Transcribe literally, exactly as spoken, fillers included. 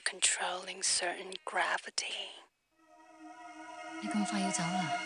controlling certain gravity. 你咁快要走啦？